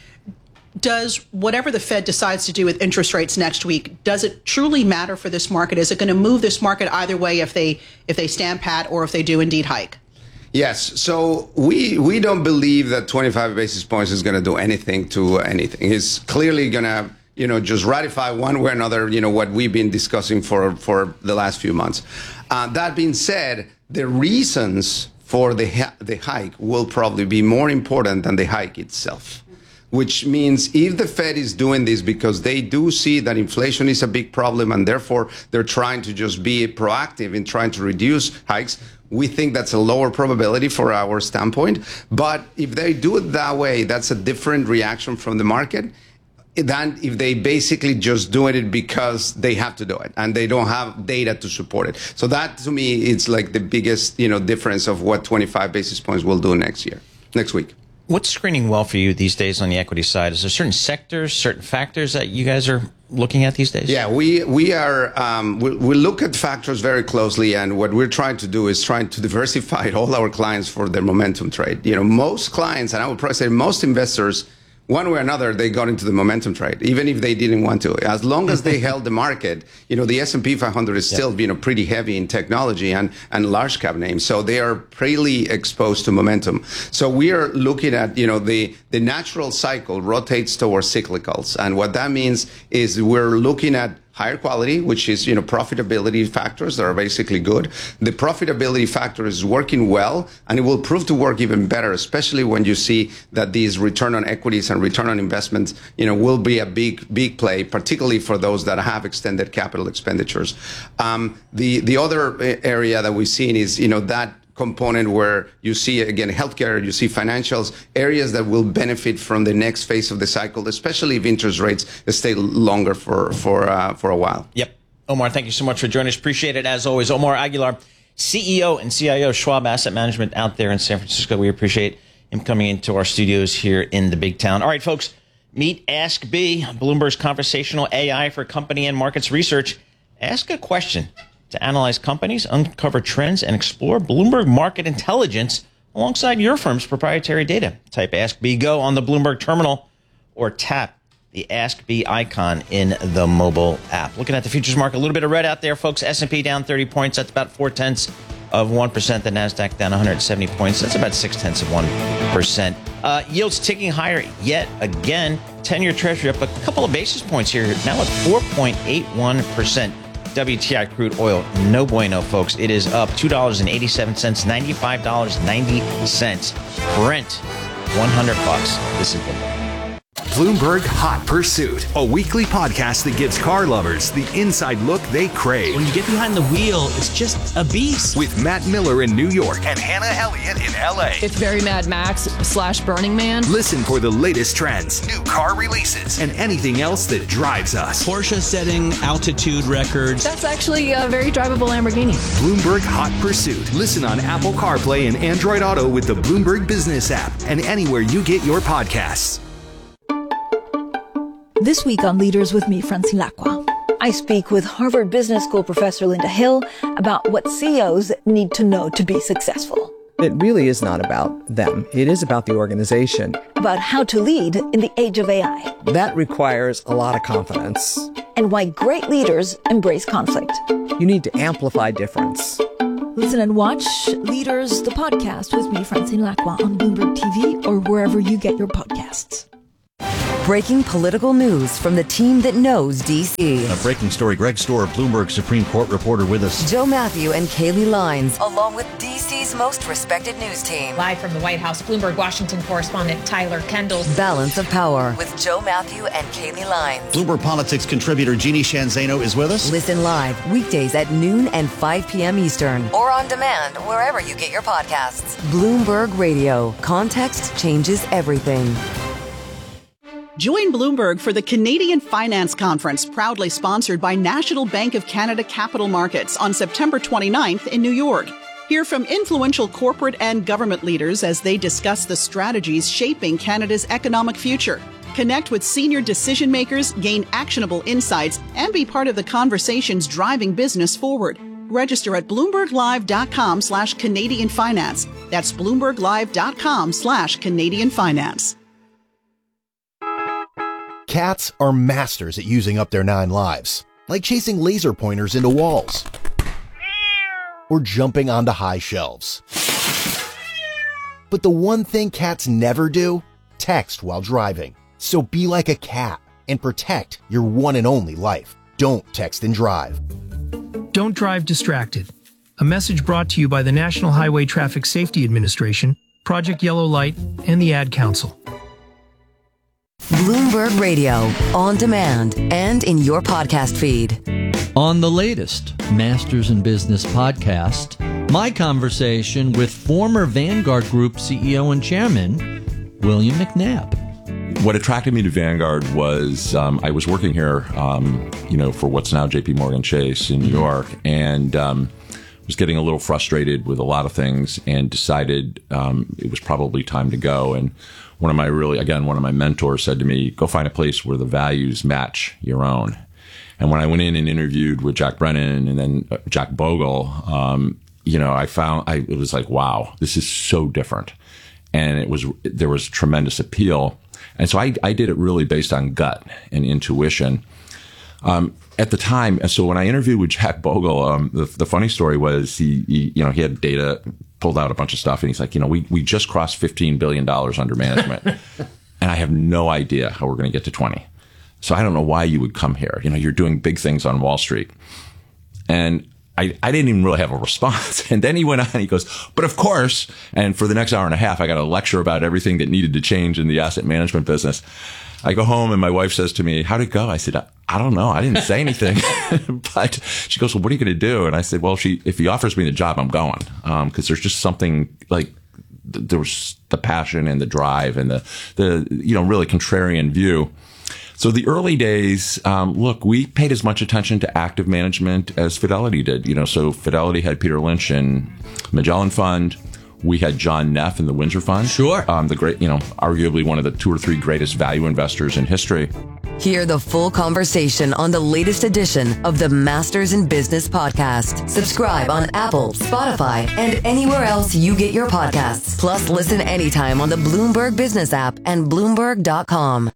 Does whatever the Fed decides to do with interest rates next week, does it truly matter for this market? Is it going to move this market either way if they if they stand pat or if they do indeed hike? Yes. So we we don't believe that twenty-five basis points is going to do anything to anything. It's clearly going to, you know, just ratify one way or another, you know, what we've been discussing for, for the last few months. Uh, that being said, the reasons for the, the hike will probably be more important than the hike itself. Which means if the Fed is doing this because they do see that inflation is a big problem and therefore they're trying to just be proactive in trying to reduce hikes, we think that's a lower probability for our standpoint. But if they do it that way, that's a different reaction from the market than if they basically just doing it because they have to do it and they don't have data to support it. So that, to me, it's like the biggest, you know, difference of what twenty-five basis points will do next year, next week. What's screening well for you these days on the equity side? Is there certain sectors, certain factors that you guys are looking at these days? Yeah, we we are um, we, we look at factors very closely, and what we're trying to do is trying to diversify all our clients for their momentum trade. You know, most clients, and I would probably say most investors, one way or another, they got into the momentum trade, even if they didn't want to. As long as they held the market, you know, the S and P five hundred is still, yeah. you know, pretty heavy in technology and, and large cap names. So they are pretty exposed to momentum. So we are looking at, you know, the, the natural cycle rotates towards cyclicals. And what that means is we're looking at higher quality, which is, you know, profitability factors that are basically good. The profitability factor is working well, and it will prove to work even better, especially when you see that these return on equities and return on investments, you know, will be a big, big play, particularly for those that have extended capital expenditures. Um, the, the other area that we've seen is, you know, that component where you see, again, healthcare, you see financials, areas that will benefit from the next phase of the cycle, especially if interest rates stay longer for for uh, for a while. Yep. Omar, thank you so much for joining us. Appreciate it, as always. Omar Aguilar, C E O and C I O of Schwab Asset Management out there in San Francisco. We appreciate him coming into our studios here in the big town. All right, folks, meet Ask B, Bloomberg's conversational A I for company and markets research. Ask a question to analyze companies, uncover trends, and explore Bloomberg market intelligence alongside your firm's proprietary data. Type Ask B Go on the Bloomberg terminal or tap the Ask B icon in the mobile app. Looking at the futures market, a little bit of red out there, folks. S and P down thirty points. That's about four tenths of one percent. The NASDAQ down one hundred seventy points. That's about six tenths of one percent. Uh, yields ticking higher yet again. ten-year Treasury up a couple of basis points here, now at four point eight one percent. W T I crude oil, no bueno, folks. It is up two dollars and eighty-seven cents, ninety-five dollars and ninety cents. Brent, one hundred bucks. This is the Bloomberg Hot Pursuit, a weekly podcast that gives car lovers the inside look they crave. When you get behind the wheel, it's just a beast. With Matt Miller in New York and Hannah Elliott in L A. It's very Mad Max slash Burning Man. Listen for the latest trends, new car releases, and anything else that drives us. Porsche setting altitude records. That's actually a very drivable Lamborghini. Bloomberg Hot Pursuit. Listen on Apple CarPlay and Android Auto with the Bloomberg Business app and anywhere you get your podcasts. This week on Leaders with me, Francine Lacqua, I speak with Harvard Business School professor Linda Hill about what C E Os need to know to be successful. It really is not about them. It is about the organization. About how to lead in the age of A I. That requires a lot of confidence. And why great leaders embrace conflict. You need to amplify difference. Listen and watch Leaders, the podcast with me, Francine Lacqua, on Bloomberg T V or wherever you get your podcasts. Breaking political news from the team that knows D C. A breaking story. Greg Stohr, Bloomberg Supreme Court reporter, with us. Joe Matthew and Kaylee Lines, along with D C's most respected news team. Live from the White House, Bloomberg Washington correspondent Tyler Kendall. Balance of Power with Joe Matthew and Kaylee Lines. Bloomberg Politics contributor Jeannie Shanzano is with us. Listen live weekdays at noon and five p.m. Eastern, or on demand wherever you get your podcasts. Bloomberg Radio. Context changes everything. Join Bloomberg for the Canadian Finance Conference, proudly sponsored by National Bank of Canada Capital Markets on September twenty-ninth in New York. Hear from influential corporate and government leaders as they discuss the strategies shaping Canada's economic future. Connect with senior decision makers, gain actionable insights, and be part of the conversations driving business forward. Register at bloomberglive.com slash Canadian Finance. That's bloomberglive.com slash Canadian Finance. Cats are masters at using up their nine lives, like chasing laser pointers into walls or jumping onto high shelves. But the one thing cats never do, text while driving. So be like a cat and protect your one and only life. Don't text and drive. Don't drive distracted. A message brought to you by the National Highway Traffic Safety Administration, Project Yellow Light, and the Ad Council. Bloomberg Radio, on demand and in your podcast feed. On the latest Masters in Business podcast, my conversation with former Vanguard Group C E O and Chairman, William McNabb. What attracted me to Vanguard was um, I was working here, um, you know, for what's now J P Morgan Chase in New York, and um, was getting a little frustrated with a lot of things, and decided um, it was probably time to go. And one of my really, again, one of my mentors said to me, go find a place where the values match your own. And when I went in and interviewed with Jack Brennan and then Jack Bogle, um, you know, I found, I, it was like, wow, this is so different. And it was, there was tremendous appeal. And so I, I did it really based on gut and intuition. Um, at the time, so when I interviewed with Jack Bogle, um, the, the funny story was he, he, you know, he had data, pulled out a bunch of stuff, and he's like, you know, we, we just crossed fifteen billion dollars under management, and I have no idea how we're going to get to twenty. So I don't know why you would come here. You know, you're doing big things on Wall Street. And I, I didn't even really have a response. And then he went on, he goes, but of course, and for the next hour and a half, I got a lecture about everything that needed to change in the asset management business. I go home and my wife says to me, how'd it go? I said, I, I don't know. I didn't say anything. But she goes, well, what are you going to do? And I said, well, she, if he offers me the job, I'm going. Um, cause there's just something like, th- there was the passion and the drive and the, the, you know, really contrarian view. So the early days, um, look, we paid as much attention to active management as Fidelity did. You know, so Fidelity had Peter Lynch and Magellan Fund. We had John Neff in the Windsor Fund. Sure. Um, the great, you know, arguably one of the two or three greatest value investors in history. Hear the full conversation on the latest edition of the Masters in Business podcast. Subscribe on Apple, Spotify, and anywhere else you get your podcasts. Plus, listen anytime on the Bloomberg Business app and Bloomberg dot com.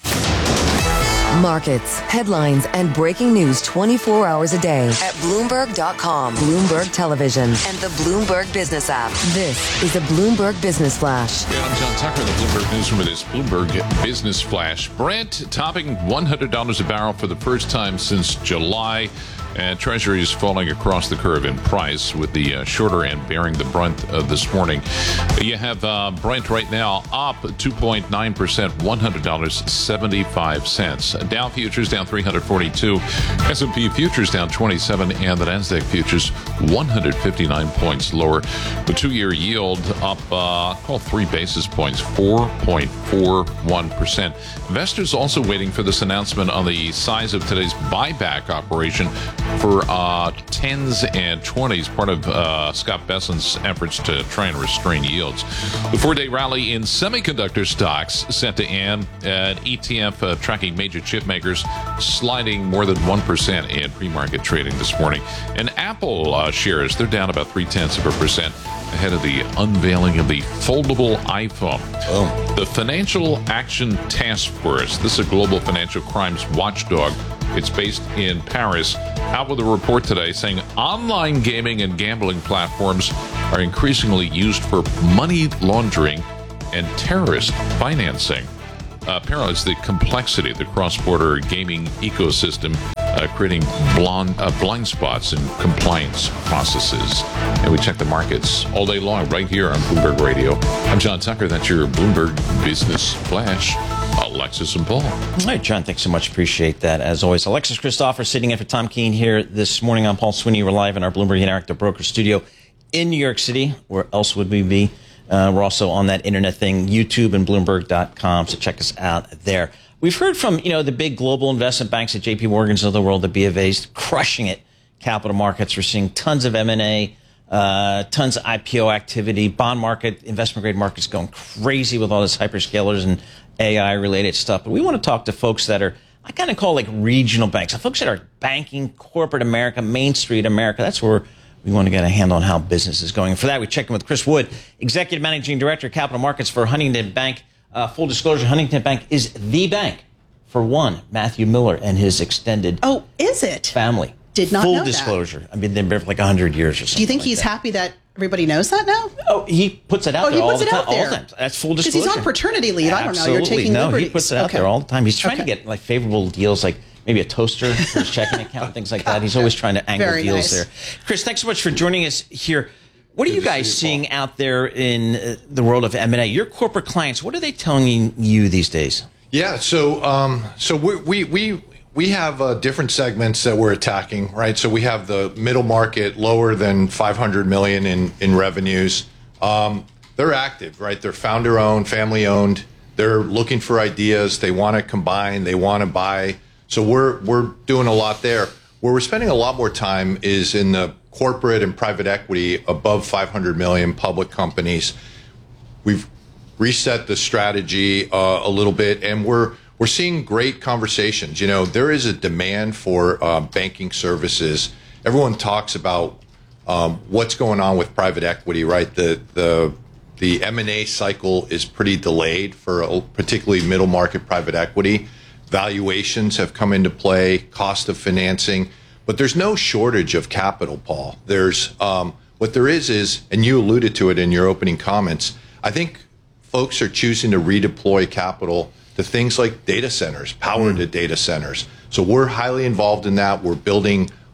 Markets, headlines, and breaking news twenty-four hours a day at Bloomberg dot com, Bloomberg Television, and the Bloomberg Business app. This is a Bloomberg Business Flash. Yeah, I'm John Tucker, the Bloomberg Newsroom. This Bloomberg Business Flash. Brent topping one hundred dollars a barrel for the first time since July. And Treasury is falling across the curve in price, with the uh, shorter end bearing the brunt uh, this morning. You have uh, Brent right now up two point nine percent, one hundred dollars and seventy-five cents. Dow futures down three hundred forty-two, S and P futures down twenty-seven, and the NASDAQ futures one hundred fifty-nine points lower. The two-year yield up, uh, call three basis points, four point four one percent. Investors also waiting for this announcement on the size of today's buyback operation for uh, tens and twenties, part of uh, Scott Bessent's efforts to try and restrain yields. The four-day rally in semiconductor stocks set to end, an E T F uh, tracking major chip makers sliding more than one percent in pre-market trading this morning. And Apple uh, shares, they're down about three-tenths of a percent ahead of the unveiling of the foldable iPhone. Oh. The Financial Action Task Force, this is a global financial crimes watchdog. It's based in Paris, out with a report today saying online gaming and gambling platforms are increasingly used for money laundering and terrorist financing. Uh, apparently, it's the complexity of the cross-border gaming ecosystem uh, creating blonde, uh, blind spots in compliance processes. And we check the markets all day long right here on Bloomberg Radio. I'm John Tucker. That's your Bloomberg Business Flash. Alexis and Paul. All right, John, thanks so much. Appreciate that. As always, Alexis Christopher sitting in for Tom Keene here this morning. I'm Paul Sweeney. We're live in our Bloomberg Interactive Broker Studio in New York City. Where else would we be? Uh, we're also on that internet thing, YouTube and Bloomberg dot com, so check us out there. We've heard from, you know, the big global investment banks at J P Morgan's of the world, the B of A's, crushing it. Capital markets, we're seeing tons of M and A, uh, tons of I P O activity. Bond market, investment grade markets going crazy with all this hyperscalers and A I-related stuff. But we want to talk to folks that are, I kind of call like regional banks, so folks that are banking, corporate America, Main Street America. That's where we want to get a handle on how business is going. And for that, we checked in with Chris Wood, Executive Managing Director of Capital Markets for Huntington Bank. Uh, full disclosure, Huntington Bank is the bank for one, Matthew Miller and his extended oh, is it? family. Did not full know disclosure. That. I mean, they've been there for like one hundred years or something. Do you think like he's that. happy that everybody knows that now? Oh, he puts it out oh, there all puts the it time. Out there. All the time. That's full Because disclosure. he's on paternity leave. I don't know. You're taking no, liberties. he puts it out okay. there all the time. He's trying okay. to get like favorable deals, like maybe a toaster for his checking account, things like that. He's always trying to angle Very deals nice. there. Chris, thanks so much for joining us here. What are you guys seeing out there in uh, the world of M and A? Your corporate clients, what are they telling you these days? Yeah, so um, so we we we we have uh, different segments that we're attacking, right? So we have the middle market, lower than five hundred million in in revenues. Um, they're active, right? They're founder owned, family owned. They're looking for ideas. They want to combine. They want to buy. So we're we're doing a lot there. Where we're spending a lot more time is in the corporate and private equity above five hundred million public companies. We've reset the strategy uh, a little bit, and we're we're seeing great conversations. You know, there is a demand for uh, banking services. Everyone talks about um, what's going on with private equity, right? The the the M and A cycle is pretty delayed for uh, particularly middle market private equity. Valuations have come into play, cost of financing, but there's no shortage of capital, Paul. There's um, what there is is, and you alluded to it in your opening comments, I think folks are choosing to redeploy capital to things like data centers, power to data centers. So we're highly involved in that. We're building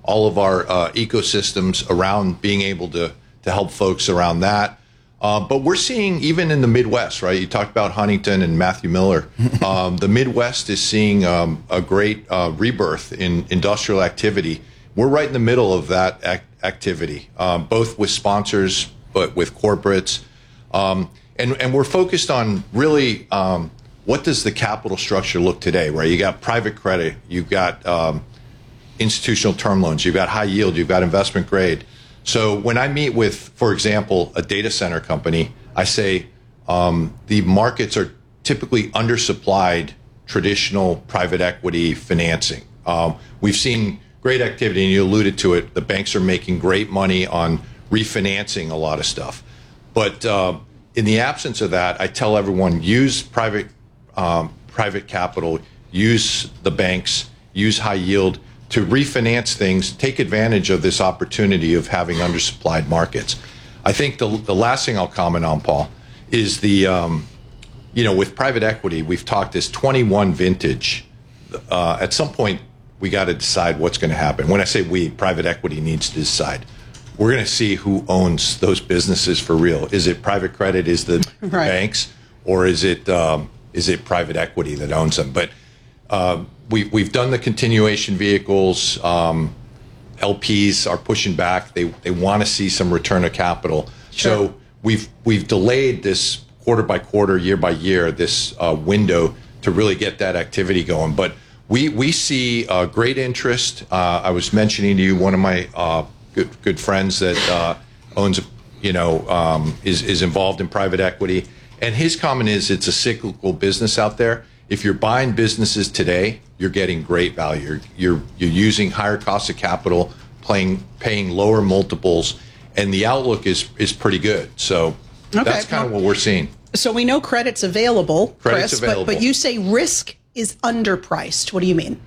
all of our uh, ecosystems around being able to to help folks around that. Uh, but we're seeing even in the Midwest, right? You talked about Huntington and Matthew Miller. Um, the Midwest is seeing um, a great uh, rebirth in industrial activity. We're right in the middle of that ac- activity, um, both with sponsors, but with corporates. Um, and, and we're focused on really um, what does the capital structure look today, right? You got private credit, you've got um, institutional term loans, you've got high yield, you've got investment grade. So when I meet with, for example, a data center company, I say um, the markets are typically undersupplied traditional private equity financing. Um, we've seen great activity, and you alluded to it. The banks are making great money on refinancing a lot of stuff. But uh, in the absence of that, I tell everyone, use private um, private capital, use the banks, use high yield to refinance things, take advantage of this opportunity of having undersupplied markets. I think the the last thing I'll comment on, Paul, is the, um, you know, with private equity, we've talked this twenty-one vintage. Uh, at some point, we got to decide what's going to happen. When I say we, private equity needs to decide. We're going to see who owns those businesses for real. Is it private credit? Is the right. banks? Or is it um, is it private equity that owns them? But uh, we, we've done the continuation vehicles. Um, L Ps are pushing back. They they want to see some return of capital. Sure. So we've we've delayed this quarter by quarter, year by year, this uh, window to really get that activity going. But we we see uh, great interest. Uh, I was mentioning to you one of my uh, good good friends that uh, owns, you know, um, is is involved in private equity, and his comment is it's a cyclical business out there. If you're buying businesses today, you're getting great value. You're you're, you're using higher cost of capital, paying paying lower multiples, and the outlook is is pretty good. So okay. that's kind of what we're seeing. So we know credit's available, Credit's Chris, available. But, but you say risk is underpriced. What do you mean?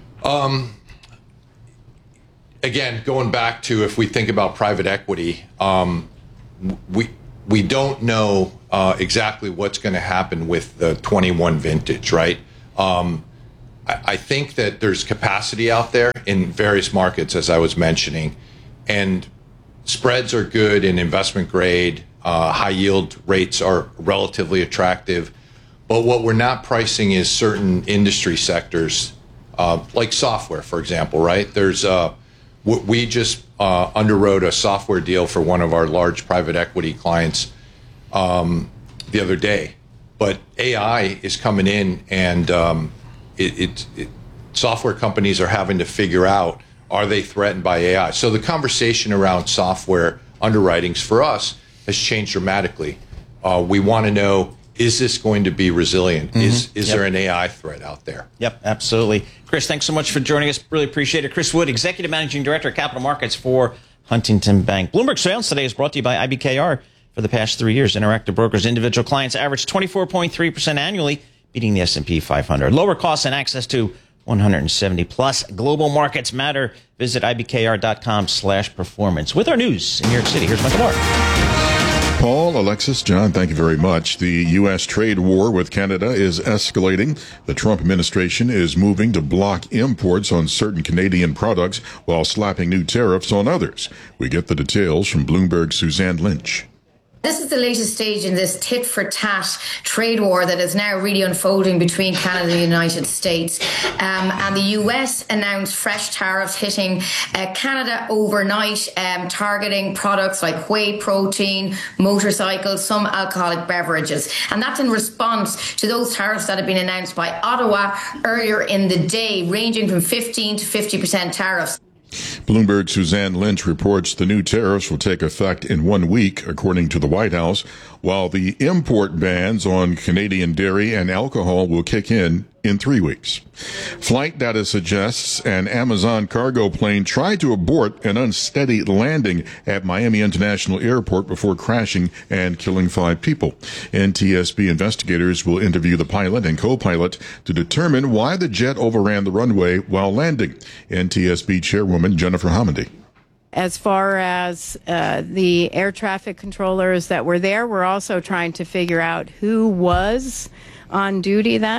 Um, again, going back to if we think about private equity, um, we we don't know uh, exactly what's going to happen with the twenty-one vintage, right? Um, I, I think that there's capacity out there in various markets, as I was mentioning, and spreads are good in investment grade. Uh, high yield rates are relatively attractive. But what we're not pricing is certain industry sectors, uh, like software, for example, right? There's uh, we just uh, underwrote a software deal for one of our large private equity clients um, the other day. But A I is coming in, and um, it, it, it, software companies are having to figure out, are they threatened by A I? So the conversation around software underwritings for us has changed dramatically. Uh, we want to know, is this going to be resilient? Mm-hmm. Is is yep. there an A I threat out there? Yep, absolutely. Chris, thanks so much for joining us. Really appreciate it. Chris Wood, Executive Managing Director of Capital Markets for Huntington Bank. Bloomberg Surveillance today is brought to you by I B K R. For the past three years, Interactive Brokers individual clients averaged twenty-four point three percent annually, beating the S and P five hundred. Lower costs and access to one hundred seventy plus global markets matter. Visit ibkr.com slash performance. With our news in New York City, here's Michael Moore. Paul, Alexis, John, thank you very much. The U S trade war with Canada is escalating. The Trump administration is moving to block imports on certain Canadian products while slapping new tariffs on others. We get the details from Bloomberg's Suzanne Lynch. This is the latest stage in this tit-for-tat trade war that is now really unfolding between Canada and the United States. Um, and the U S announced fresh tariffs hitting uh, Canada overnight, um, targeting products like whey protein, motorcycles, some alcoholic beverages. And that's in response to those tariffs that have been announced by Ottawa earlier in the day, ranging from fifteen to fifty percent tariffs. Bloomberg's Suzanne Lynch reports the new tariffs will take effect in one week, according to the White House, while the import bans on Canadian dairy and alcohol will kick in in three weeks. Flight data suggests an Amazon cargo plane tried to abort an unsteady landing at Miami International Airport before crashing and killing five people. N T S B investigators will interview the pilot and co-pilot to determine why the jet overran the runway while landing. N T S B Chairwoman Jennifer Hamady. As far as uh, the air traffic controllers that were there, we're also trying to figure out who was on duty then.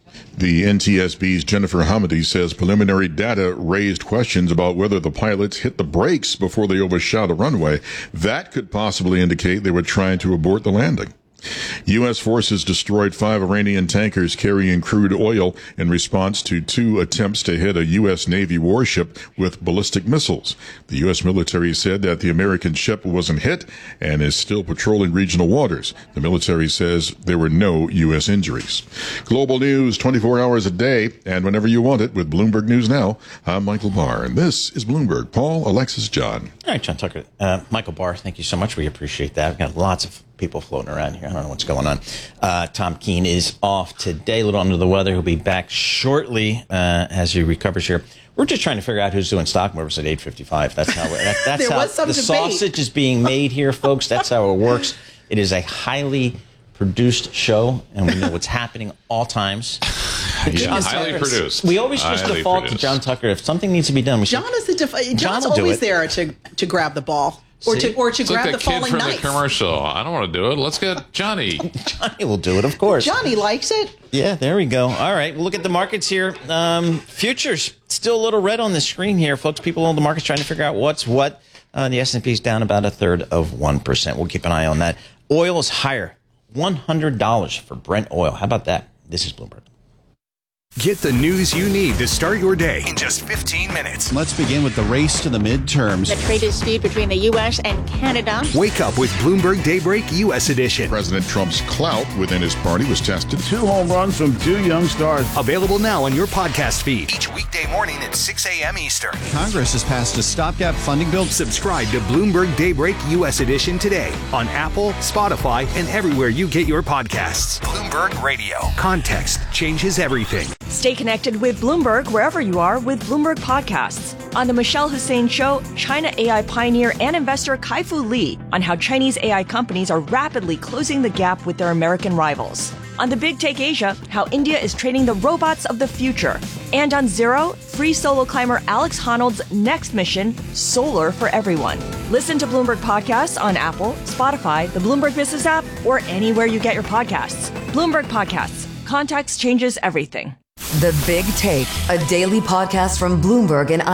The N T S B's Jennifer Hamady says preliminary data raised questions about whether the pilots hit the brakes before they overshot a runway. That could possibly indicate they were trying to abort the landing. U S forces destroyed five Iranian tankers carrying crude oil in response to two attempts to hit a U S Navy warship with ballistic missiles. The U S military said that the American ship wasn't hit and is still patrolling regional waters. The military says there were no U S injuries. Global news twenty-four hours a day and whenever you want it with Bloomberg News Now. I'm Michael Barr, and this is Bloomberg. Paul, Alexis, John. All right, John Tucker. Uh, Michael Barr, thank you so much. We appreciate that. We've got lots of people floating around here. I don't know what's going on. Uh, Tom Keene is off today, a little under the weather. He'll be back shortly uh, as he recovers here. We're just trying to figure out who's doing stock moves at eight fifty-five. That's how that, that's there how was some the debate. sausage is being made here, folks. That's how it works. It is a highly produced show, and we know what's happening all times. Yeah, highly produced. We always just highly default produced. to John Tucker. If something needs to be done, we should. John is the def- John's will do always it. there to to grab the ball or See? to or to It's grab like the the kid falling from knife. the commercial. I don't want to do it. Let's get Johnny. Johnny will do it, of course. Johnny likes it. Yeah, there we go. All right, we'll look at the markets here. Um, futures still a little red on the screen here, folks. People on the market's trying to figure out what's what. Uh, the S and P's down about a third of one percent. We'll keep an eye on that. Oil is higher, one hundred dollars for Brent oil. How about that? This is Bloomberg. Get the news you need to start your day in just fifteen minutes. Let's begin with the race to the midterms. The trade dispute between the U S and Canada. Wake up with Bloomberg Daybreak U S Edition. President Trump's clout within his party was tested. Two home runs from two young stars. Available now on your podcast feed each weekday morning at six a.m. Eastern. Congress has passed a stopgap funding bill. Subscribe to Bloomberg Daybreak U S Edition today on Apple, Spotify, and everywhere you get your podcasts. Bloomberg Radio. Context changes everything. Stay connected with Bloomberg wherever you are with Bloomberg Podcasts. On The Michelle Hussein Show, China A I pioneer and investor Kai-Fu Lee on how Chinese A I companies are rapidly closing the gap with their American rivals. On The Big Take Asia, how India is training the robots of the future. And on Zero, free solo climber Alex Honnold's next mission, Solar for Everyone. Listen to Bloomberg Podcasts on Apple, Spotify, the Bloomberg Business app, or anywhere you get your podcasts. Bloomberg Podcasts. Context changes everything. The Big Take, a daily podcast from Bloomberg and